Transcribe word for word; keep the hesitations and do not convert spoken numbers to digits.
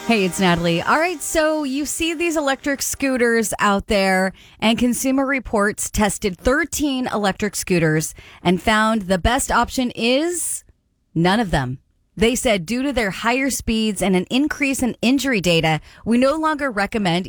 Hey, it's Natalie. All right, so you see these electric scooters out there, and Consumer Reports tested thirteen electric scooters and found the best option is none of them. They said due to their higher speeds and an increase in injury data, we no longer recommend